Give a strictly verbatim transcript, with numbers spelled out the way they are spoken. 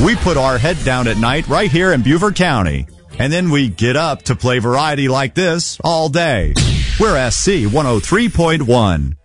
We put our head down at night right here in Beaufort County. And then we get up to play variety like this all day. We're S C one oh three point one.